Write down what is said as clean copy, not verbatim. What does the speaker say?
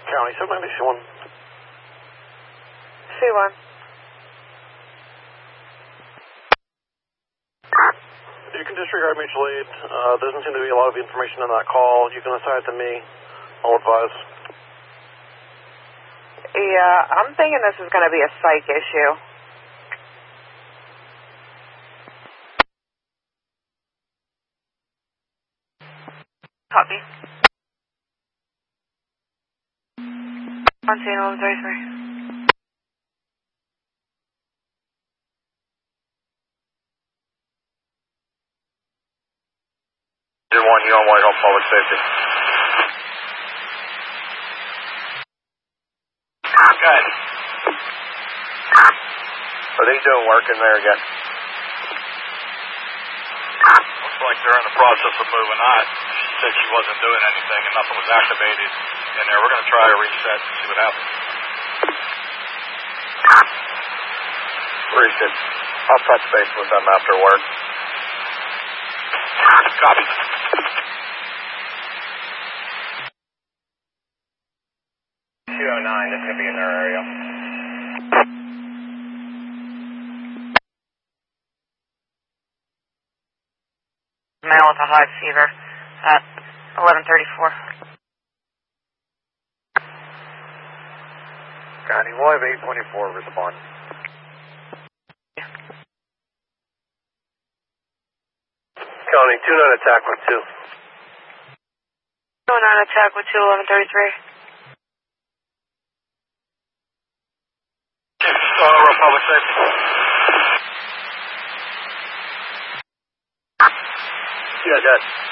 County 791. C1. You can disregard mutual aid. There doesn't seem to be a lot of information on that call. You can assign it to me. I'll advise. Yeah, I'm thinking this is going to be a psych issue. Copy. On scene 1133. Engine 1, you on Whitehall Public Safety. Good. Are they doing work in there again? Looks like they're in the process of moving on. She said she wasn't doing anything and nothing was activated in there. We're going to try a reset and see what happens. Appreciate it. I'll touch base with them after work. Copy. That's going to be in their area. Man with a high fever at 1134. County, we'll have 824 respond. County, 2-9 attack with 2. 209 attack with 21133. Public Safety. Yeah, good.